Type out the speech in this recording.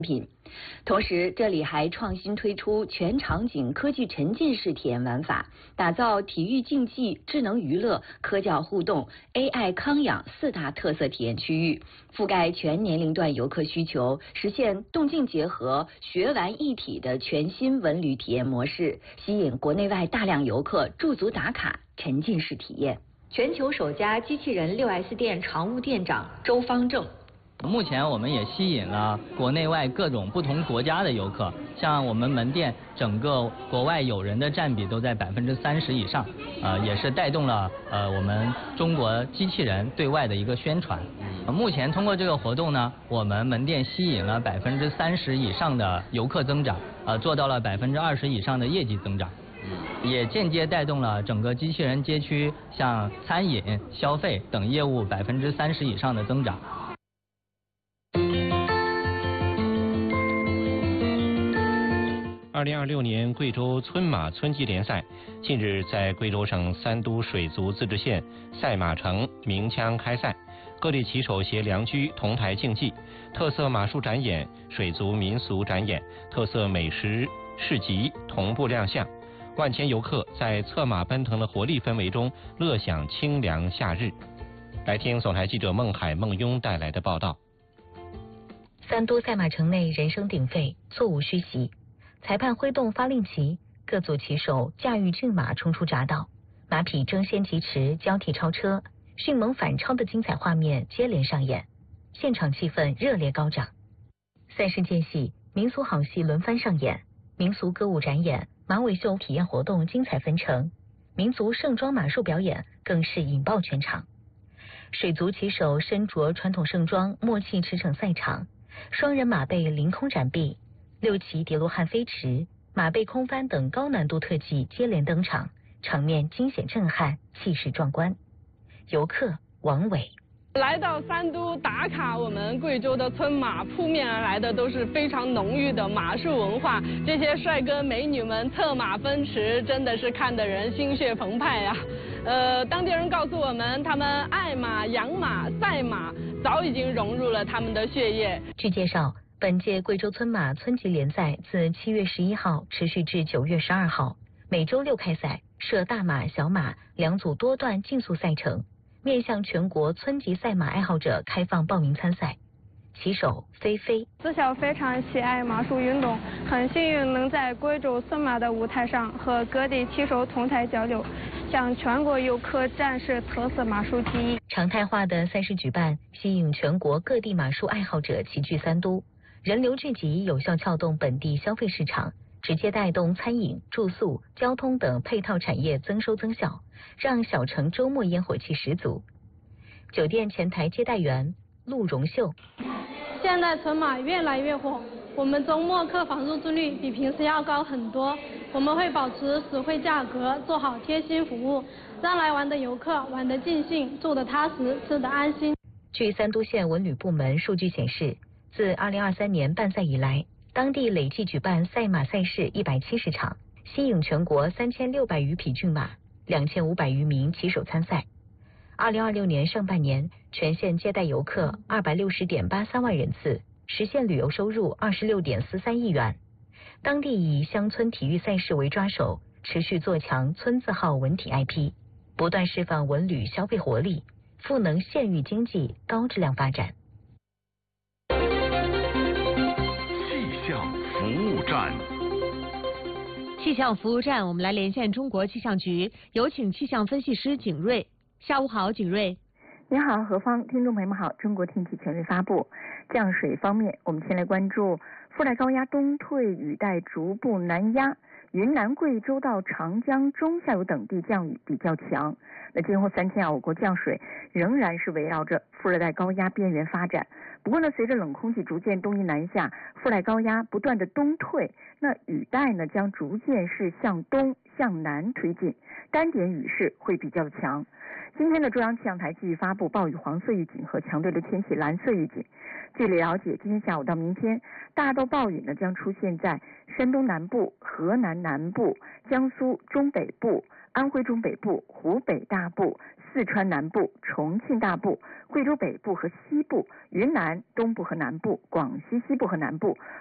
品。同时，这里还创新推出全场景科技沉浸式体验玩法，打造体育竞技、智能娱乐、科教互动、AI 康养4大特色体验区域，覆盖全年龄段游客需求，实现动静结合、学玩一体的全新文旅体验模式，吸引国内外大量游客驻足打卡、沉浸式体验。全球首家机器人6S 店常务店长周方正。 目前我们也吸引了国内外各种不同国家的游客，像我们门店整个国外友人的占比都在30%以上，也是带动了我们中国机器人对外的一个宣传。目前通过这个活动呢，我们门店吸引了30%以上的游客增长，做到了20%以上的业绩增长。也间接带动了整个机器人街区像餐饮、消费等业务30%以上的增长。 2026年贵州村马村级联赛近日在贵州省三都水族自治县赛马城鸣枪开赛，各地骑手携良驹同台竞技，特色马术展演、水族民俗展演、特色美食市集同步亮相，万千游客在策马奔腾的活力氛围中乐享清凉夏日。来听总台记者孟海、孟雍带来的报道。 三都赛马城内人声鼎沸，座无虚席。裁判挥动发令旗，各组骑手驾驭骏马冲出闸道，马匹争先疾驰，交替超车，迅猛反超的精彩画面接连上演，现场气氛热烈高涨。赛事间隙，民俗好戏轮番上演，民俗歌舞展演、马尾秀体验活动精彩纷呈，民族盛装马术表演更是引爆全场。水族骑手身着传统盛装，默契驰骋赛场，双人马背凌空展臂，6骑叠罗汉飞驰、马背空翻等高难度特技接连登场，场面惊险震撼，气势壮观。游客王伟。 来到三都打卡我们贵州的村马，扑面而来的都是非常浓郁的马术文化。这些帅哥美女们策马奔驰，真的是看得人心血澎湃呀。当地人告诉我们，他们爱马、养马、赛马，早已经融入了他们的血液。 据介绍，本届贵州村马村级联赛自7月11号持续至9月12号，每周6开赛，设大马、小马2组多段竞速赛程。面向全国村级赛马爱好者开放报名参赛。骑手菲菲， 自小非常喜爱马术运动，很幸运能在贵州村马的舞台上和各地骑手同台交流，向全国游客展示特色马术技艺。 常态化的赛事举办，吸引全国各地马术爱好者齐聚三都，人流聚集，有效撬动本地消费市场，直接带动餐饮、住宿、交通等配套产业增收增效，让小城周末烟火气十足。酒店前台接待员陆荣秀， 现在村马越来越火，我们周末客房入住率比平时要高很多，我们会保持实惠价格，做好贴心服务，让来玩的游客玩得尽兴，住得踏实，吃得安心。 据三都县文旅部门数据显示，自2023年办赛以来，当地累计举办赛马赛事170场，吸引全国3600余匹骏马，2500余名骑手参赛。2026年上半年，全县接待游客260.83万人次，实现旅游收入26.43亿元。当地以乡村体育赛事为抓手，持续做强村字号文体 IP， 不断释放文旅消费活力，赋能县域经济高质量发展。 气象服务站。 气象服务站，我们来连线中国气象局，有请气象分析师景瑞。下午好，景瑞。 你好，何芳，听众朋友们好。中国天气权威发布。降水方面，我们先来关注副带高压东退，雨带逐步南压，云南、贵州到长江中下游等地降雨比较强。那今后3天我国降水仍然是围绕着副热带高压边缘发展。不过呢，随着冷空气逐渐东移南下，副带高压不断的东退，那雨带呢将逐渐是向东向南推进，单点雨势会比较强。今天的中央气象台继续发布暴雨黄色预警和强烈的天气蓝色预警。据了解，今天下午到明天，大到暴雨呢将出现在山东南部、河南南部、江苏中北部、安徽中北部、湖北大部、 四川南部、重庆大部、贵州北部和西部、云南东部和南部、广西西部和南部、